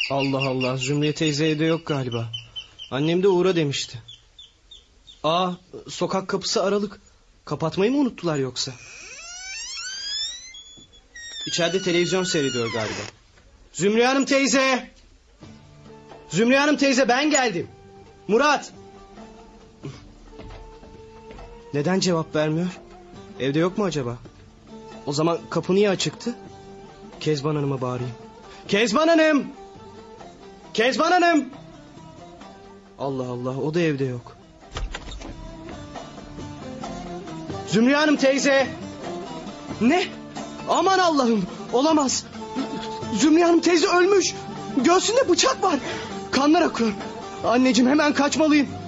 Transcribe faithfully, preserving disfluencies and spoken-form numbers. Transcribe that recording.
Allah Allah, Zümriye teyze evde yok galiba. Annem de uğra demişti. Aa, sokak kapısı aralık. Kapatmayı mı unuttular yoksa? İçeride televizyon seyrediyor galiba. Zümriye Hanım teyze! Zümriye Hanım teyze, ben geldim. Murat! Neden cevap vermiyor? Evde yok mu acaba? O zaman kapı niye açıktı? Kezban Hanım'a bağırayım. Kezban Hanım! Kezban Hanım! Allah Allah, o da evde yok. Zümriye Hanım teyze! Ne? Aman Allah'ım, olamaz. Zümriye Hanım teyze ölmüş. Göğsünde bıçak var. Kanlar akıyor. Anneciğim, hemen kaçmalıyım.